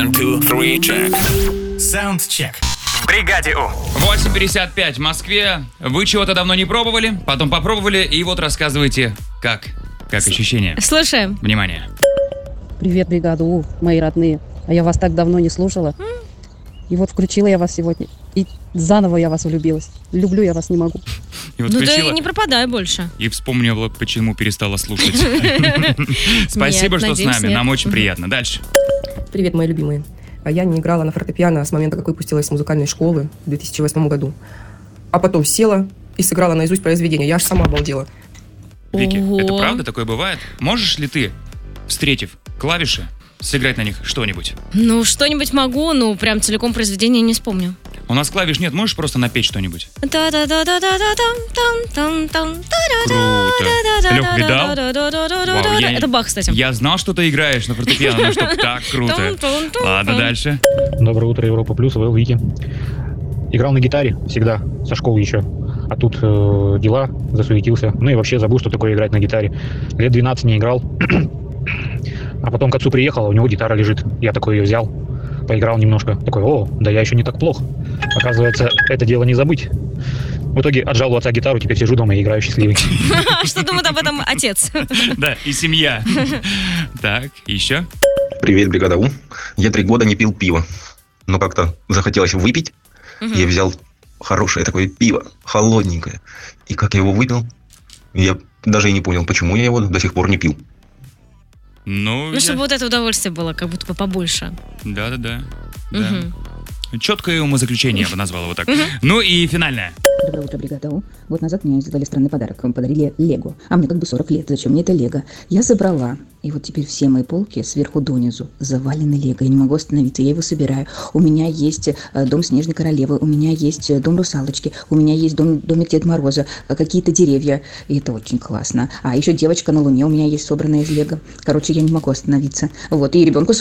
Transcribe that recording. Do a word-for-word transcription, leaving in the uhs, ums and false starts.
Саундчек. В бригаде У. восемь пятьдесят пять в Москве. Вы чего-то давно не пробовали, потом попробовали, и вот рассказывайте, как. Как ощущения. Слушаем. Внимание. Привет, бригада У, мои родные. А я вас так давно не слушала. И вот включила я вас сегодня. И заново я вас влюбилась. Люблю я вас не могу. И вот Ну включила, да не пропадай больше. и вспомнила, почему перестала слушать. Спасибо, что с надеюсь, нами. нет. Нам очень приятно. Дальше. Привет, мои любимые. А Я не играла на фортепиано с момента, как выпустилась из музыкальной школы в две тысячи восьмом году. А потом села и сыграла наизусть произведение. Я аж сама обалдела. Вики, Ого. это правда такое бывает? Можешь ли ты, встретив клавиши, сыграть на них что-нибудь? Ну, что-нибудь могу, ну, прям целиком произведение не вспомню. У нас клавиш нет, можешь просто напеть что-нибудь? Круто. Лёх, видал? Вау, я- Это Бах, кстати. Я знал, что ты играешь на фортепиано, но чтоб так круто. Ладно, дальше. Доброе утро, Европа Плюс, Вэл Вики. Играл на гитаре всегда, со школы еще. А тут э, дела, засуетился. Ну и вообще забыл, что такое играть на гитаре. Лет двенадцать не играл. А потом к отцу приехал, а у него гитара лежит. Я такой ее взял, поиграл немножко. Такой, о, да я еще не так плох. Оказывается, это дело не забыть. В итоге отжал у отца гитару, теперь сижу дома и играю счастливый. Что думает об этом отец? Да, и семья. Так, еще? Привет, бригада У. Я три года не пил пиво, но как-то захотелось выпить. Я взял хорошее такое пиво, холодненькое. И как я его выпил, я даже и не понял, почему я его до сих пор не пил. Ну, Ну, я- чтобы вот это удовольствие было, как будто бы побольше. Да-да-да. Да. Мгм. Четкое умозаключение, я бы назвал его так. Ну и финальное. Доброе утро, бригада У. Год назад мне сделали странный подарок. Вам подарили Лего. А мне как бы сорок лет. Зачем мне это Лего? Я забрала. И вот теперь все мои полки сверху донизу завалены Лего. Я не могу остановиться. Я его собираю. У меня есть э, дом Снежной Королевы. У меня есть э, дом Русалочки. У меня есть дом, домик Деда Мороза. э, Какие-то деревья. И это очень классно. А еще девочка на Луне у меня есть собранная из Лего. Короче, я не могу остановиться. Вот. И ребенку